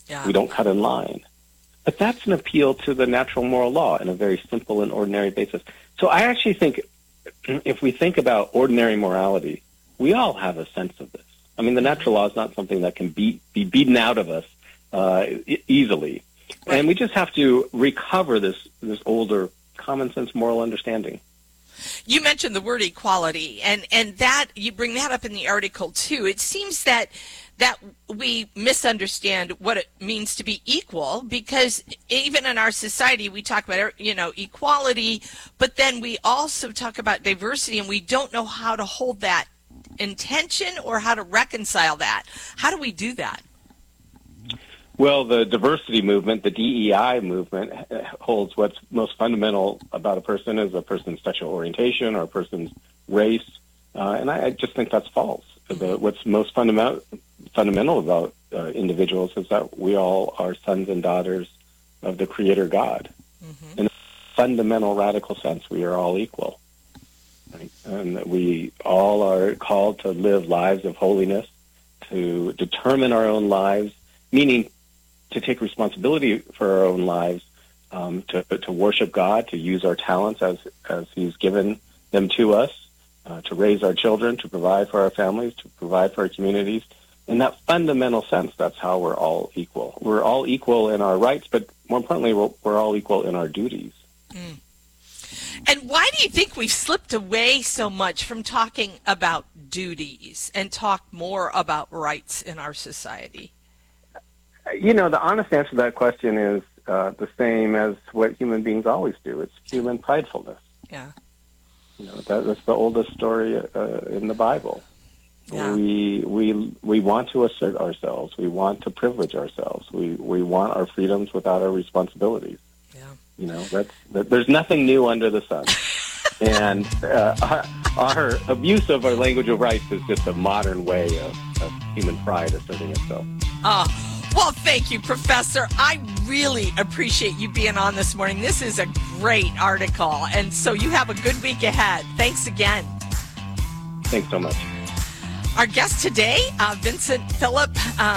Yeah. We don't cut in line. But that's an appeal to the natural moral law in a very simple and ordinary basis. So I actually think if we think about ordinary morality, we all have a sense of this. I mean, the natural law is not something that can be beaten out of us easily. Right. And we just have to recover this older common sense moral understanding. You mentioned the word equality, and that you bring that up in the article too. It seems that we misunderstand what it means to be equal, because even in our society we talk about equality, but then we also talk about diversity, and we don't know how to hold that in tension or how to reconcile that. How do we do that? Well, the diversity movement, the DEI movement, holds what's most fundamental about a person is a person's sexual orientation or a person's race, and I just think that's false. What's most fundamental about individuals is that we all are sons and daughters of the Creator God. Mm-hmm. In a fundamental, radical sense, we are all equal. Right? And we all are called to live lives of holiness, to determine our own lives, meaning to take responsibility for our own lives, to worship God, to use our talents as He's given them to us, to raise our children, to provide for our families, to provide for our communities. In that fundamental sense, that's how we're all equal. We're all equal in our rights, but more importantly, we're all equal in our duties. Mm. And why do you think we've slipped away so much from talking about duties and talk more about rights in our society? The honest answer to that question is the same as what human beings always do. It's human pridefulness. Yeah. That's the oldest story in the Bible. Yeah. We want to assert ourselves. We want to privilege ourselves. We want our freedoms without our responsibilities. Yeah. There's nothing new under the sun. And our abuse of our language of rights is just a modern way of human pride asserting itself. Well, thank you, Professor. I really appreciate you being on this morning. This is a great article, and so you have a good week ahead. Thanks again. Thanks so much. Our guest today, Vincent Phillip,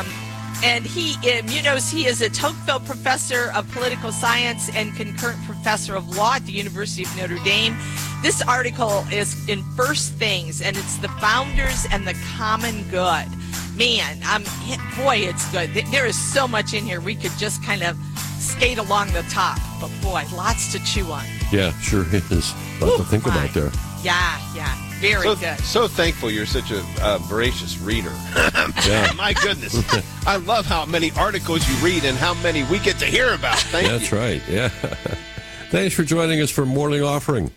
and he is a Tocqueville Professor of Political Science and concurrent Professor of Law at the University of Notre Dame. This article is in First Things, and it's the founders and the common good. Man, boy, it's good. There is so much in here. We could just kind of skate along the top, but boy, lots to chew on. Yeah, sure is. Lots to think about there. Yeah, very good. So thankful you're such a voracious reader. Yeah. My goodness. I love how many articles you read and how many we get to hear about. Thank you. That's right, yeah. Thanks for joining us for Morning Offering.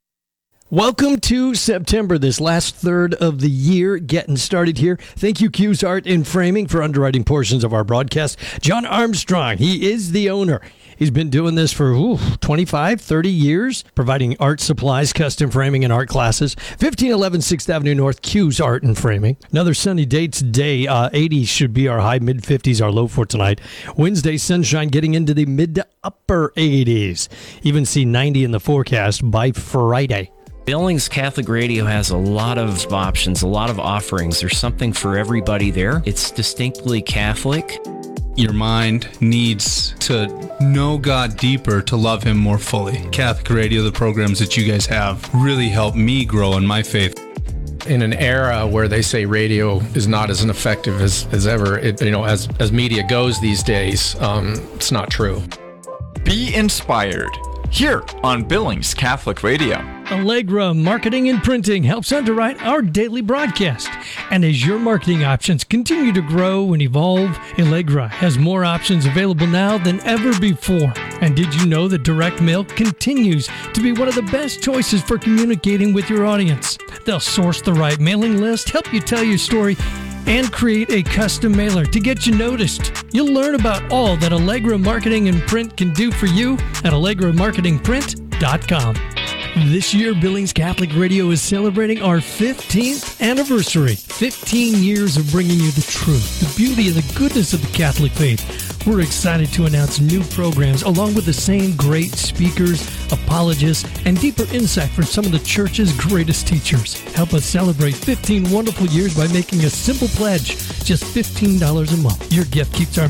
Welcome to September, this last third of the year, getting started here. Thank you, Q's Art and Framing, for underwriting portions of our broadcast. John Armstrong, he is the owner. He's been doing this for 25, 30 years, providing art supplies, custom framing, and art classes. 1511 6th Avenue North, Q's Art and Framing. Another sunny day today. 80s should be our high, mid-50s our low for tonight. Wednesday, sunshine getting into the mid to upper 80s. Even see 90 in the forecast by Friday. Billings Catholic Radio has a lot of options, a lot of offerings. There's something for everybody there. It's distinctly Catholic. Your mind needs to know God deeper to love Him more fully. Catholic Radio, the programs that you guys have, really helped me grow in my faith. In an era where they say radio is not as effective as ever, as media goes these days, it's not true. Be inspired here on Billings Catholic Radio. Allegra Marketing and Printing helps underwrite our daily broadcast. And as your marketing options continue to grow and evolve, Allegra has more options available now than ever before. And did you know that direct mail continues to be one of the best choices for communicating with your audience? They'll source the right mailing list, help you tell your story, and create a custom mailer to get you noticed. You'll learn about all that Allegra Marketing and Print can do for you at allegramarketingprint.com. This year, Billings Catholic Radio is celebrating our 15th anniversary. 15 years of bringing you the truth, the beauty, and the goodness of the Catholic faith. We're excited to announce new programs along with the same great speakers, apologists, and deeper insight from some of the church's greatest teachers. Help us celebrate 15 wonderful years by making a simple pledge, just $15 a month. Your gift keeps our